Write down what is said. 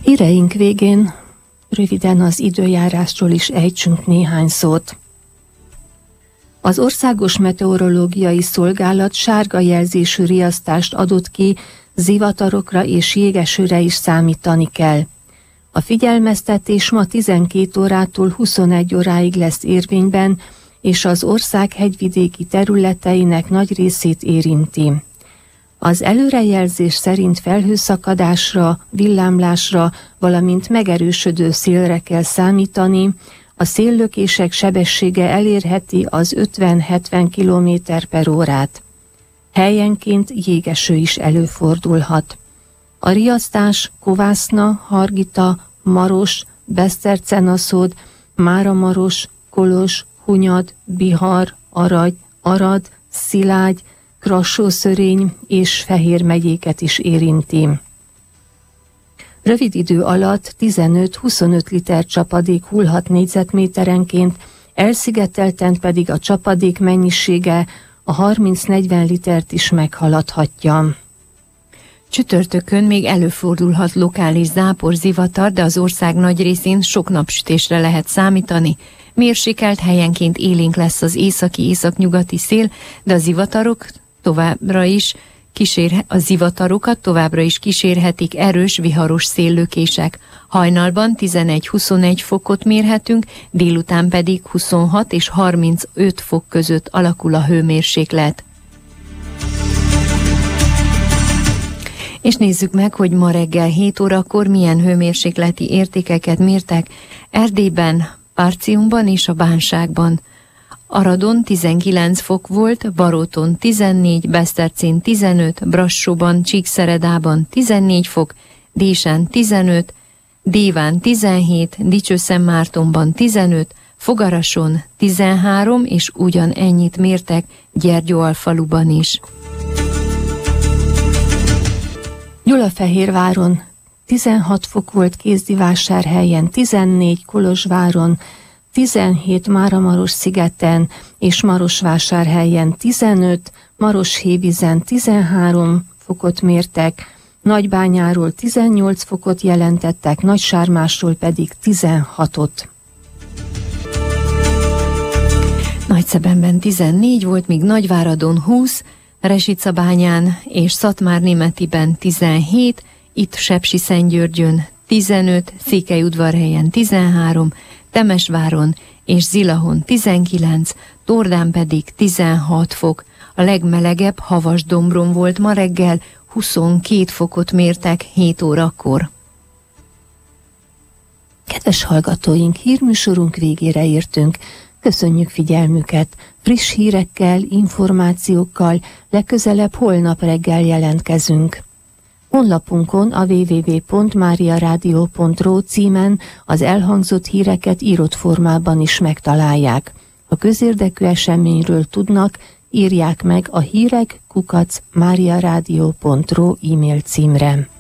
Híreink végén röviden az időjárásról is ejtsünk néhány szót. Az Országos Meteorológiai Szolgálat sárga jelzésű riasztást adott ki, zivatarokra és jégesőre is számítani kell. A figyelmeztetés ma 12 órától 21 óráig lesz érvényben, és az ország hegyvidéki területeinek nagy részét érinti. Az előrejelzés szerint felhőszakadásra, villámlásra, valamint megerősödő szélre kell számítani, a széllökések sebessége elérheti az 50-70 km/órát. Helyenként jégeső is előfordulhat. A riasztás Kovászna, Hargita, Maros, Besztercenaszód, Máramaros, Kolozs, Hunyad, Bihar, Aragy, Arad, Szilágy, Krassószörény és Fehér megyéket is érinti. Rövid idő alatt 15-25 liter csapadék hullhat négyzetméterenként, elszigetelten pedig a csapadék mennyisége a 30-40 litert is meghaladhatja. Csütörtökön még előfordulhat lokális zápor, zivatar, de az ország nagy részén sok napsütésre lehet számítani. Mérsékelt, helyenként élénk lesz az északi-északnyugati szél, de a zivatarokat továbbra is kísérhetik erős, viharos széllökések. Hajnalban 11-21 fokot mérhetünk, délután pedig 26 és 35 fok között alakul a hőmérséklet. És nézzük meg, hogy ma reggel 7 órakor milyen hőmérsékleti értékeket mértek Erdélyben, Párciumban és a Bánságban. Aradon 19 fok volt, Baróton 14, Besztercén 15, Brassóban, Csíkszeredában 14 fok, Désán 15, Déván 17, Dicsőszentmártonban 15, Fogarason 13, és ugyanennyit mértek Gyergyóalfaluban is. Gyulafehérváron 16 fok volt, Kézdivásárhelyen 14, Kolozsváron 17, Máramarosszigeten és Marosvásárhelyen 15, Maroshévízen 13 fokot mértek, Nagybányáról 18 fokot jelentettek, Nagysármásról pedig 16-ot. Nagyszebenben 14 volt, míg Nagyváradon 20, Resicabányán és Szatmárnémetiben 17, itt Sepsiszentgyörgyön 15, Székelyudvarhelyen 13, Temesváron és Zilahon 19, Tordán pedig 16 fok. A legmelegebb Havasdombron volt ma reggel, 22 fokot mértek 7 órakor. Kedves hallgatóink, hírműsorunk végére értünk. Köszönjük figyelmüket! Friss hírekkel, információkkal legközelebb holnap reggel jelentkezünk. Honlapunkon a www.mariaradio.ro címen az elhangzott híreket írott formában is megtalálják. Ha közérdekű eseményről tudnak, írják meg a hírek@mariaradio.ro e-mail címre.